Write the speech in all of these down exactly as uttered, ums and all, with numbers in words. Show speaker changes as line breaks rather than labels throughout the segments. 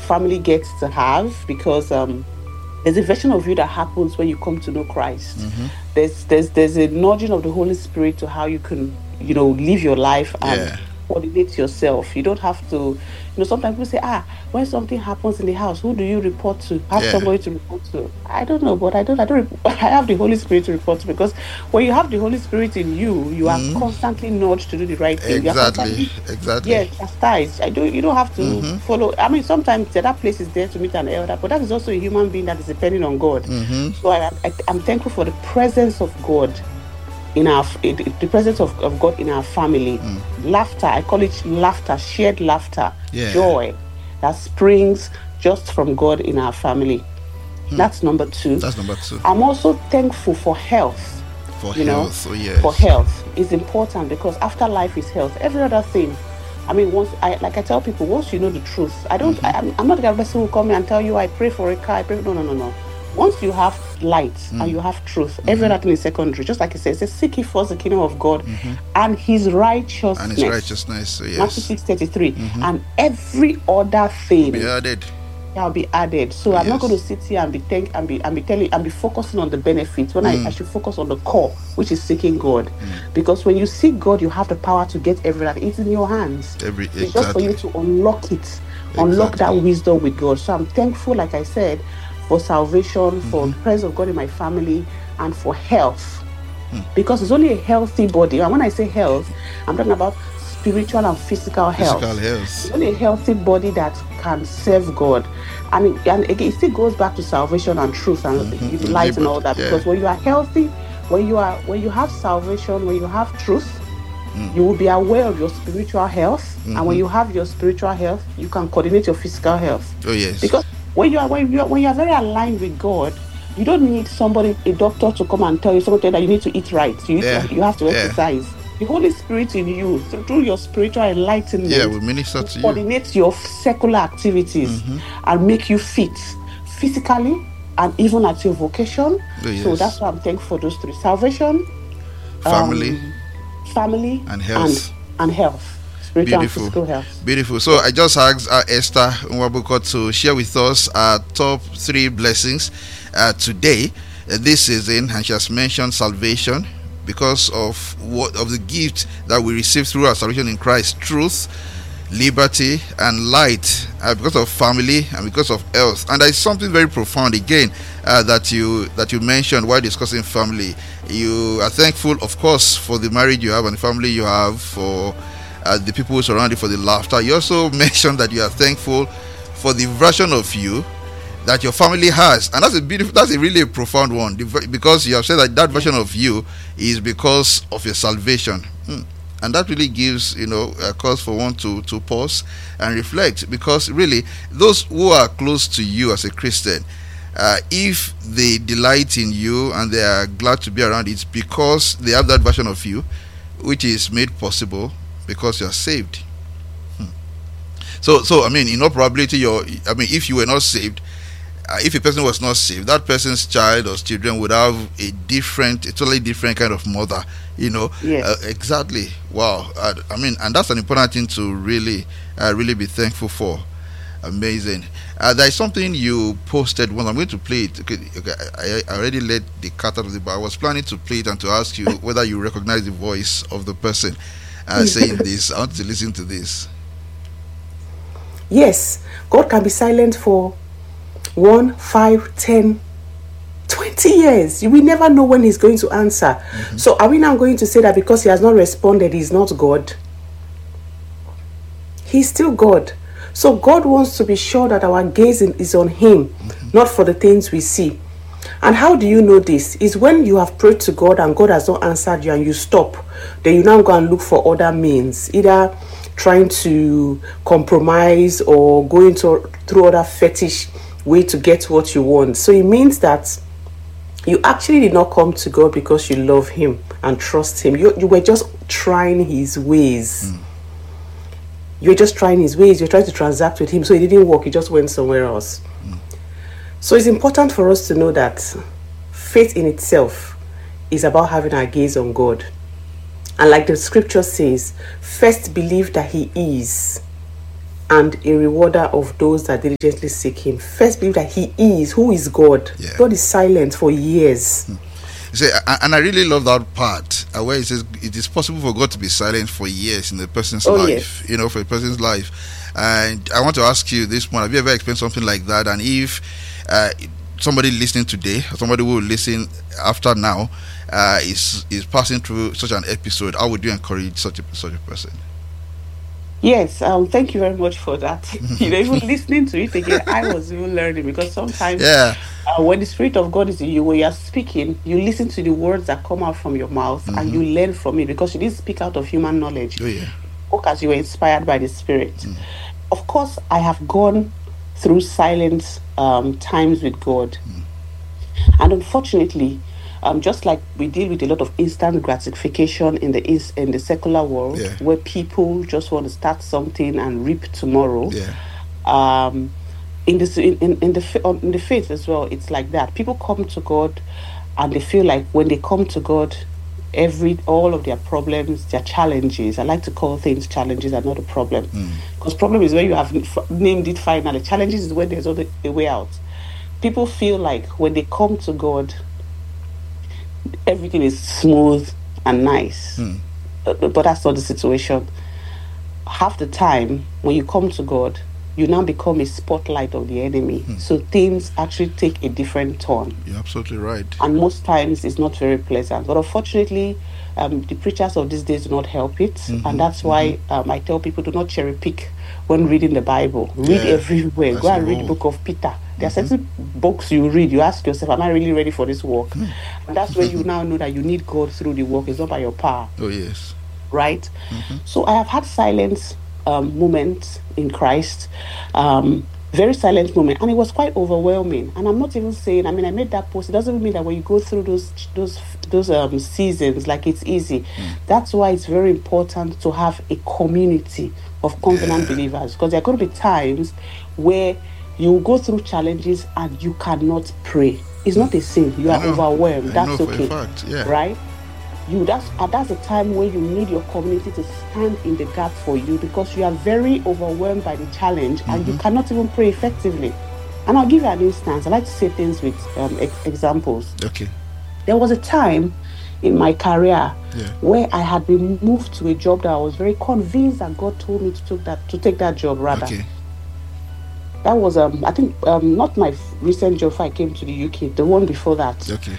family gets to have, because um, there's a version of you that happens when you come to know Christ.
Mm-hmm.
There's there's there's a nudging of the Holy Spirit to how you can, you know, live your life and
Yeah.
coordinate yourself. You don't have to, you know, sometimes people say, ah, when something happens in the house, who do you report to? Have
Yeah.
somebody to report to. I don't know, but I don't I don't rep- I have the Holy Spirit to report to, because when you have the Holy Spirit in you, you are
Mm-hmm.
constantly nudged to do the right thing. You are
Exactly.
constantly,
Exactly.
yeah, chastised. I do. You don't have to
Mm-hmm.
follow. I mean, sometimes the other place is there to meet an elder, but that is also a human being that is depending on God.
Mm-hmm.
So I, I, I'm thankful for the presence of God in our in the the presence of, of God in our family.
Mm.
Laughter, I call it laughter, shared laughter,
Yeah.
joy that springs just from God in our family. That's number two.
That's number two.
I'm also thankful for health.
For
You know,
health. Oh yes.
for health is important, because after life is health. Every other thing. I mean, once I like I tell people, once you know the truth, I don't. I, I'm, I'm not the kind of person who will come here and tell you I pray for a car. I pray. No, no, no, no. Once you have light and you have truth, every other thing is secondary. Just like it says, it says, seek ye first the kingdom of God and His righteousness.
And His righteousness. So
Matthew
yes.
six thirty three, and every other thing
Be added.
shall be added. So I'm not
Yes.
going to sit here and be think and be and be telling and be focusing on the benefits when I, I should focus on the core, which is seeking God. Because when you seek God, you have the power to get everything. It's in your hands.
Every
It's just for
exactly.
you to unlock it, unlock that wisdom with God. So I'm thankful, like I said, for salvation, for the presence of God in my family, and for health. Because it's only a healthy body. And when I say health, I'm talking about spiritual and physical health.
Physical health.
It's only a healthy body that can serve God. And, it, and again, it still goes back to salvation and truth and
Mhm.
light and all that.
Yeah.
Because when you are healthy, when you are when you have salvation, when you have truth, you will be aware of your spiritual health. And when you have your spiritual health, you can coordinate your physical health.
Oh yes.
Because when you are when you are, when you are very aligned with God, you don't need somebody, a doctor, to come and tell you something that you need to eat right. You need
Yeah.
to, you have to
Yeah.
exercise. The Holy Spirit in you, through, through your spiritual enlightenment,
Yeah, we minister to you.
coordinate your secular activities and make you fit physically and even at your vocation.
Oh,
So
yes.
that's why I'm thankful for those three: salvation,
Family
um, family,
and health.
and, and health, spiritual
Beautiful.
and physical health.
Beautiful. So I just asked uh, Esther Nwabuko to share with us our top three blessings uh, today, uh, this season, and she has mentioned salvation because of what of the gift that we receive through our salvation in Christ: truth, liberty, and light. Uh, because of family and because of health. And there is something very profound again uh, that you that you mentioned while discussing family. You are thankful, of course, for the marriage you have and the family you have, for uh, the people who surround you, for the laughter. You also mentioned that you are thankful for the version of you that your family has, and that's a beautiful, that's a really profound one, because you have said that that version of you is because of your salvation. Hmm. And that really gives, you know, a cause for one to to pause and reflect, because really those who are close to you as a Christian, uh, if they delight in you and they are glad to be around, it's because they have that version of you, which is made possible because you are saved. Hmm. So, so I mean, in all probability, you're, I mean, if you were not saved, uh, if a person was not saved, that person's child or children would have a different, a totally different kind of mother, you know.
Yes.
Uh, exactly. Wow. Uh, I mean, and that's an important thing to really, uh, really be thankful for. Amazing. Uh, there is something you posted once. I'm going to play it. Okay, okay, I, I already let the cat out of the bag. I was planning to play it and to ask you whether you recognize the voice of the person uh, saying this. I want to listen to this.
Yes, God can be silent for one, five, ten, twenty years. We never know when He's going to answer. Mm-hmm. So are we now going to say that because He has not responded, He's not God? He's still God. So God wants to be sure that our gaze is on Him, mm-hmm. not for the things we see. And how do you know this? Is when you have prayed to God and God has not answered you and you stop, then you now go and look for other means, either trying to compromise or going to, through other fetish way to get what you want. So it means that you actually did not come to God because you love Him and trust Him. You, you were just trying His ways. Mm. You're just trying His ways. You're trying to transact with Him. So it didn't work. You just went somewhere else. Mm. So it's important for us to know that faith in itself is about having our gaze on God. And like the scripture says, first believe that He is, and a rewarder of those that diligently seek him. First, believe that he is. Who is God?
Yeah.
God is silent for years.
Hmm. See, and I really love that part uh, where it says it is possible for God to be silent for years in a person's
Oh,
life,
yes.
you know, for a person's life. And I want to ask you this one: have you ever experienced something like that? And if uh, somebody listening today, or somebody who will listen after now, uh, is is passing through such an episode, how would you encourage such a such a person?
Yes, um, thank you very much for that. You know, even listening to it again, I was even learning, because sometimes
Yeah.
uh, when the Spirit of God is in you, when you are speaking, you listen to the words that come out from your mouth,
Mhm.
and you learn from it, because you didn't speak out of human knowledge.
Oh yeah.
Spoke as you were inspired by the Spirit.
Mm.
Of course, I have gone through silent um, times with God.
Mm.
And unfortunately, um, just like we deal with a lot of instant gratification in the is in the secular world,
Yeah.
where people just want to start something and reap tomorrow.
Yeah.
Um, in this in, in, in the fa- on- in the faith as well, it's like that. People come to God, and they feel like when they come to God, every all of their problems, their challenges. I like to call things challenges and not a problem,
Mm.
because problem is where you have f- named it finally. Challenges is when there's other a way out. People feel like when they come to God, everything is smooth and nice.
Mm.
Uh, but that's not the situation. Half the time, when you come to God, you now become a spotlight of the enemy.
Hmm.
So things actually take a different turn.
You're absolutely right.
And most times it's not very pleasant. But unfortunately, um, the preachers of these days do not help it.
Mhm,
And that's why um, I tell people, do not cherry pick when reading the Bible. Read
Yeah,
everywhere.
that's
Go and
the
read the
rule.
book of Peter. There are
Mhm.
certain books you read, you ask yourself, am I really ready for this work?
Hmm.
And that's where you now know that you need God through the work. It's not by your power,
Oh yes.
right?
Mhm.
So I have had silence um, moments in Christ, um, very silent moment, and it was quite overwhelming. And I'm not even saying, I mean, I made that post. It doesn't mean that when you go through those those those um, seasons, like it's easy.
Mm.
That's why it's very important to have a community of covenant
Yeah.
believers, because there are going to be times where you go through challenges and you cannot pray. It's not a sin. You
I
are
know.
overwhelmed.
I know
That's
for
okay,
a fact. Yeah.
right? You that's and that's the time where you need your community to stand in the gap for you, because you are very overwhelmed by the challenge and you
Mhm.
cannot even pray effectively. And I'll give you an instance. I like to say things with um, ex- examples.
Okay.
There was a time in my career
Yeah.
where I had been moved to a job that I was very convinced that God told me to take that to take that job. Rather,
Okay.
that was um I think um not my f- recent job. If I came to the U K, the one before that.
Okay.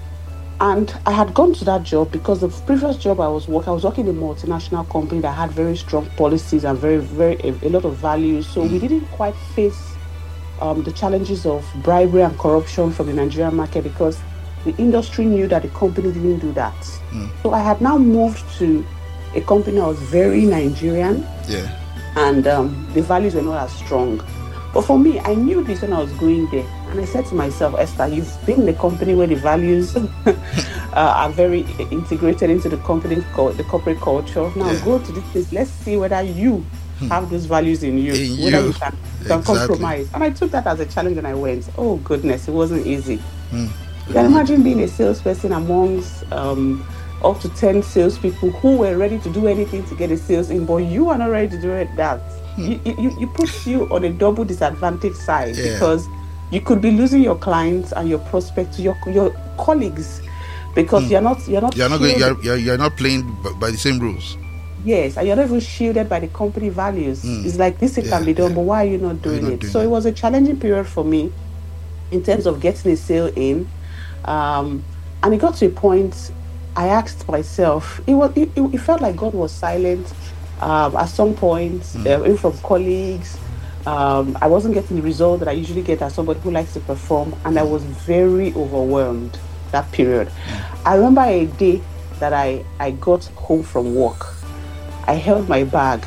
And I had gone to that job because the previous job I was working, I was working in a multinational company that had very strong policies and very, very a, a lot of values. So we didn't quite face um, the challenges of bribery and corruption from the Nigerian market, because the industry knew that the company didn't do that.
Mm.
So I had now moved to a company that was very Nigerian,
Yeah.
and um, the values were not as strong. But for me, I knew this when I was going there. And I said to myself, Esther, you've been in a company where the values uh, are very integrated into the company, co- the corporate culture. Now
Yeah.
go to this place. Let's see whether you have those values in you,
In
whether
you.
you can, can
Exactly.
compromise. And I took that as a challenge, and I went, oh goodness, it wasn't easy.
Mm.
You can imagine being a salesperson amongst um, up to ten salespeople who were ready to do anything to get a sales in, but you are not ready to do it. That you, you, you put you on a double disadvantage side,
Yeah.
because you could be losing your clients and your prospects to your your colleagues, because
Mm.
you're not you're not
You're not going.
shielded-
You're, you're you're not playing by, by the same rules.
yes, and you're not even shielded by the company values.
Mm.
It's like this, it
Yeah,
can be done,
yeah.
but why are you not
Why are you
doing
not
it?
doing
So
it?
it was a challenging period for me in terms of getting a sale in, um, and it got to a point. I asked myself, it was it, it, it felt like God was silent um, at some point,
Mm.
uh, even from colleagues. Um, I wasn't getting the result that I usually get as somebody who likes to perform, and I was very overwhelmed that period. I remember a day that I, I got home from work. I held my bag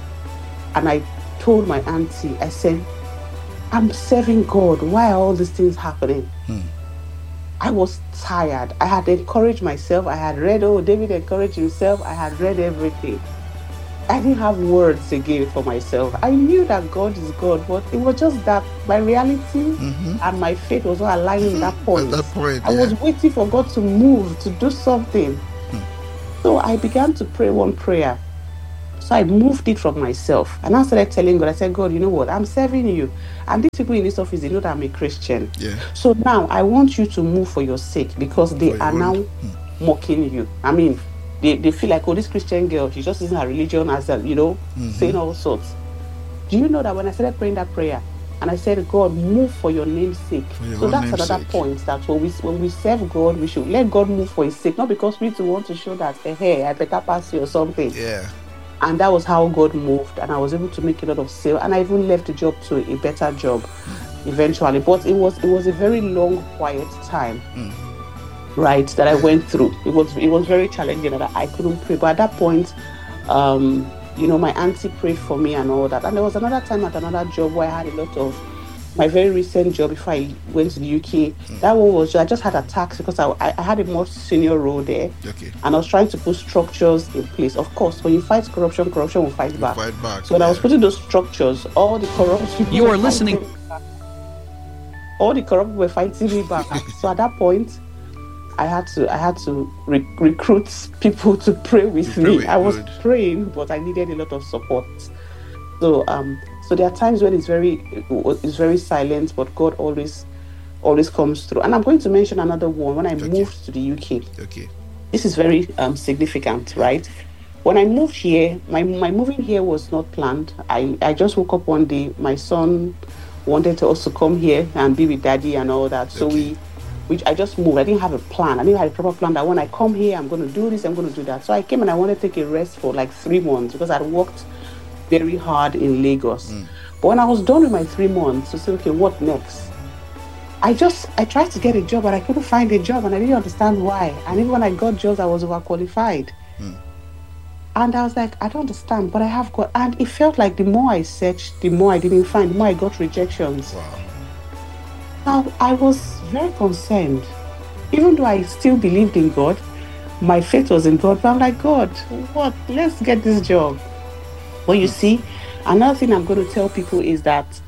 and I told my auntie, I said, I'm serving God. Why are all these things happening?
Hmm.
I was tired. I had encouraged myself. I had read, oh, David encouraged himself. I had read everything. I didn't have words again for myself. I knew that God is God, but it was just that my reality
Mm-hmm.
and my faith was not aligning at that
At
point.
that point,
I
yeah.
was waiting for God to move, to do something. So I began to pray one prayer. So I moved it from myself. And I started telling God, I said, God, you know what? I'm serving you. And these people in this office, they know that I'm a Christian.
Yeah.
So now I want you to move for your sake, because they
For
are
your
now
own. Hmm.
mocking you. I mean, they, they feel like, oh, this Christian girl, she's just using her religion as a, you know,
Mhm.
saying all sorts. Do you know that when I started praying that prayer, and I said, God, move for your name's sake.
your
So
own
that's
name's
another
sake.
point, that when we when we serve God, we should let God move for his sake, not because we too want to show that, eh, hey, I better pass you or something.
Yeah.
And that was how God moved, and I was able to make a lot of sale, and I even left the job to a better job eventually. But it was it was a very long, quiet time,
Mm.
right, that I went through. It was it was very challenging, that I couldn't pray. But at that point, um, you know, my auntie prayed for me and all that. And there was another time at another job where I had a lot of my very recent job before I went to the U K.
Mm.
That one was I just had attacks because I, I had a more senior role there.
Okay.
And I was trying to put structures in place. Of course, when you fight corruption, corruption will fight
You
back.
fight back.
So when I was
yeah.
putting those structures, all the corrupt people
You
were
are listening-
fighting back. All the corrupt people were fighting me back. So at that point, I had to I had to re- recruit people to pray with
To pray
me.
with,
I was
good.
praying, but I needed a lot of support. So um, so there are times when it's very it's very silent, but God always always comes through. And I'm going to mention another one. When I
Okay.
moved to the U K,
Okay.
this is very um, significant, right? When I moved here, my, my moving here was not planned. I, I just woke up one day. My son wanted to also come here and be with daddy and all that. So
Okay.
we, we, I just moved. I didn't have a plan. I didn't have a proper plan that when I come here, I'm going to do this, I'm going to do that. So I came and I wanted to take a rest for like three months because I'd worked very hard in Lagos.
Mm.
But when I was done with my three months, to say, okay, what next? I just, I tried to get a job, but I couldn't find a job, and I didn't understand why. And even when I got jobs, I was overqualified.
Mm.
And I was like, I don't understand, but I have got, and it felt like the more I searched, the more I didn't find, the more I got rejections.
Wow.
Now, I was very concerned. Even though I still believed in God, my faith was in God, but I'm like, God, what? Let's get this job. Well, you see, another thing I'm going to tell people is that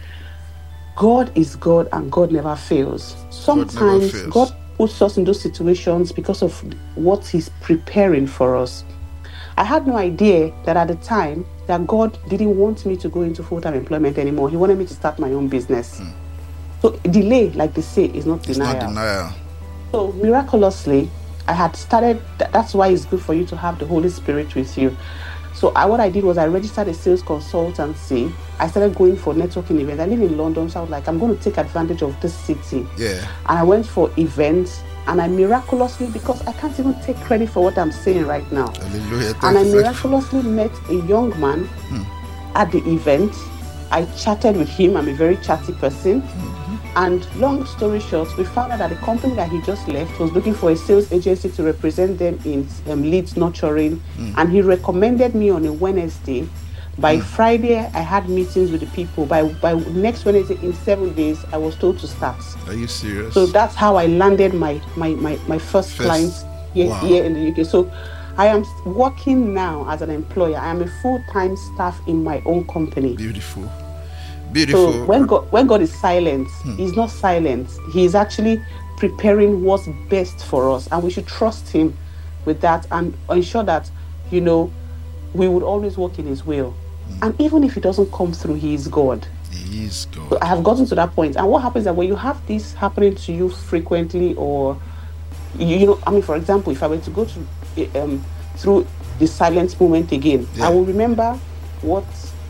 God is God and God never fails. Sometimes
fails.
God puts us in those situations because of what He's preparing for us. I had no idea that at the time that God didn't want me to go into full-time employment anymore. He wanted me to start my own business.
Mm.
So delay, like they say, is not
It's
denial.
not denial.
So miraculously, I had started. Th- that's why it's good for you to have the Holy Spirit with you. So I, what I did was I registered a sales consultancy. I started going for networking events. I live in London, so I was like, I'm going to take advantage of this city.
Yeah.
And I went for events, and I miraculously, because I can't even take credit for what I'm saying right now,
Hallelujah.
and I
Thank you.
miraculously met a young man at the event. I chatted with him. I'm a very chatty person. And long story short, we found out that the company that he just left was looking for a sales agency to represent them in um, leads nurturing. And he recommended me on a Wednesday. By Friday, I had meetings with the people. By by next Wednesday, in seven days, I was told to start.
Are you serious?
So that's how I landed my my my, my first,
First.
client here,
Wow.
here in the U K. So I am working now as an employer. I am a full-time staff in my own company.
Beautiful. Beautiful.
So when God when God is silent, He's not silent. He is actually preparing what's best for us, and we should trust Him with that and ensure that, you know, we would always walk in His will. And even if it doesn't come through, He is God.
He is
So
God.
I have gotten to that point. And what happens is that when you have this happening to you frequently, or you, you know, I mean, for example, if I were to go to um, through the silence moment again,
Yeah.
I will remember what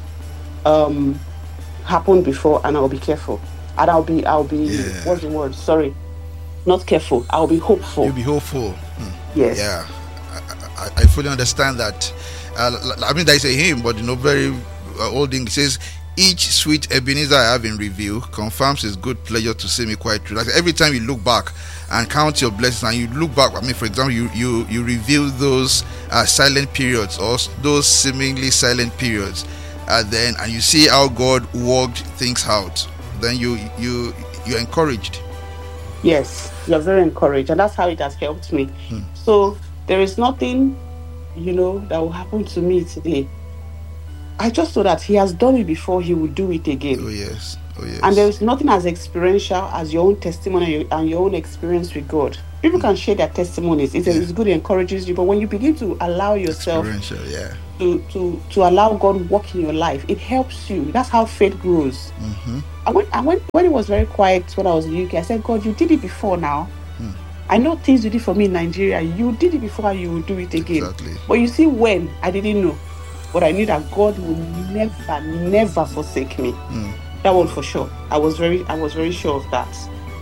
um, happened before, and I'll be careful. And I'll be, I'll be,
Yeah.
what's the word? Sorry, not careful. I'll be hopeful.
You'll be hopeful. Hmm.
Yes.
Yeah. I, I, I fully understand that. Uh, I mean, there is a hymn, but you know, very uh, old thing. It says, each sweet Ebenezer I have in review confirms his good pleasure to see me quite true. Like every time you look back and count your blessings, and you look back, I mean, for example, you you you review those uh, silent periods or s- those seemingly silent periods, uh, then and you see how God worked things out. Then you you you're encouraged.
Yes, you're very encouraged, and that's how it has helped me. So there is nothing, you know, that will happen to me today. I just know that He has done it before, He will do it again.
Oh yes, oh yes.
And there is nothing as experiential as your own testimony and your own experience with God. People can share their testimonies. It's,
Yeah.
it's good, it encourages you. But when you begin to allow yourself
Experiential, yeah.
to to to allow God work in your life. It helps you. That's how faith grows.
Mm-hmm.
I went, I went when it was very quiet when I was in the U K. I said, God, you did it before now. Mm. I know things you did for me in Nigeria. You did it before, you will do it again.
Exactly.
But you see, when I didn't know, but I knew that God will never, never forsake me. Mm. That one for sure. I was very, I was very sure of that.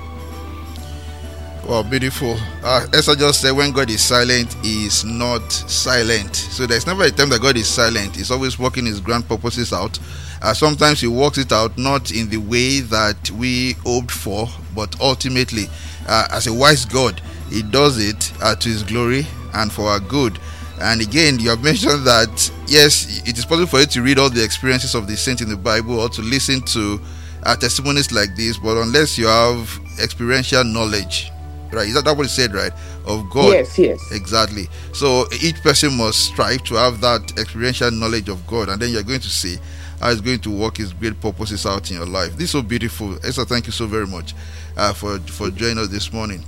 Well, beautiful. Uh, Esther just said, when God is silent, He is not silent. So there's never a time that God is silent. He's always working His grand purposes out. Uh, sometimes He works it out not in the way that we hoped for, but ultimately, uh, as a wise God, He does it uh, to His glory and for our good. And again, you have mentioned that, yes, it is possible for you to read all the experiences of the saints in the Bible or to listen to uh, testimonies like this, but unless you have experiential knowledge, right? Is that, that what it said, right? Of God.
Yes, yes.
Exactly. So each person must strive to have that experiential knowledge of God, and then you're going to see how He's going to work His great purposes out in your life. This is so beautiful. Esther, thank you so very much uh, for, for joining us this morning.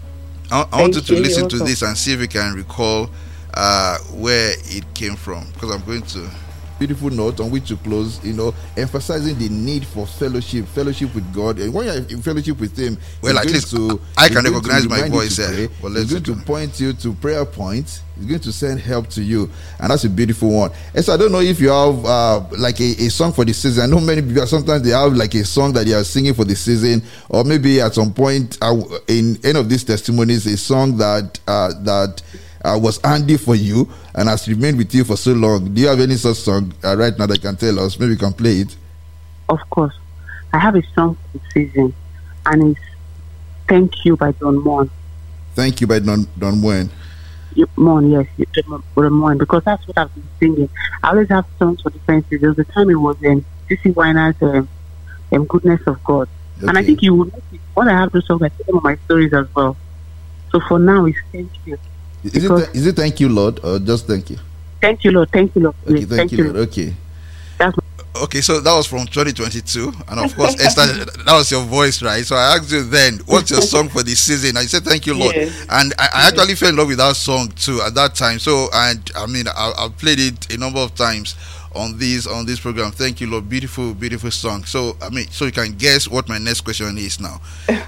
I, I want you to listen to this and see if you can recall uh, where it came from, because I'm going to... Beautiful note on which to close, you know, emphasizing the need for fellowship, fellowship with God. And when you're in fellowship with Him, well, at least to, I can recognize my voice there. Well, He's going to point you to prayer points. He's going to send help to you, and that's a beautiful one. And so I don't know if you have uh, like a, a song for the season. I know many people sometimes they have like a song that they are singing for the season, or maybe at some point uh, in any of these testimonies, a song that uh, that. Uh, was handy for you and has remained with you for so long. Do you have any such song uh, right now that you can tell us? Maybe you can play it.
Of course. I have a song for the season, and it's Thank You by Don Moen.
Thank You by Don, Don Moen.
Moen, yes, Don Moen, because that's what I've been singing. I always have songs for different seasons. There was a time it was in C C Winer's um, um, Goodness of God. Okay. And I think you would notice when I have those songs, I tell some of my stories as well. So for now, it's Thank You.
Is it, th- is it Thank You, Lord, or just Thank You?
Thank You, Lord. Thank you, Lord.
Okay, thank, thank you, Lord. Lord. Okay.
That's
okay, so that was from twenty twenty-two, and of course, Esther, that was your voice, right? So I asked you then, what's your song for this season? And you said, Thank You, Lord. Yes. And I, I actually fell in love with that song too at that time. So, and I mean, I, I've played it a number of times on this on this program. Thank You, Lord. Beautiful, beautiful song. So, I mean, so you can guess what my next question is now.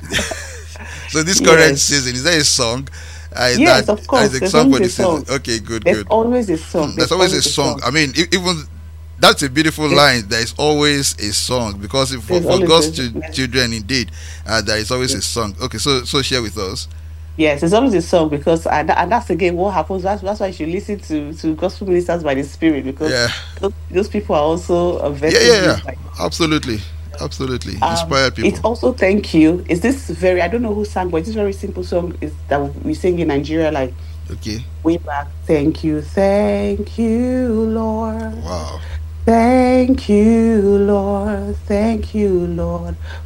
So, this current yes. season, is there a song?
Uh, yes, that, of course.
There's a song for the season. Okay, good,
There's
good.
always a song.
There's, There's always, always a song. song. I mean, even that's a beautiful There's, line. There is always a song, because if, for, for God's ch- yes. children, indeed, uh, there is always yes. a song. Okay, so so share with us.
Yes, it's always a song, because and, and that's again what happens. That's, that's why you should listen to, to gospel ministers by the Spirit, because
yeah.
those, those people are also a very
yeah, yeah, yeah. Like, absolutely. Absolutely, inspire um, people.
It's also Thank You. Is this very? I don't know who sang, but this very simple song is that we sing in Nigeria. Like,
okay,
way back. Thank you, thank you, Lord.
Wow.
Thank you, Lord. Thank you, Lord.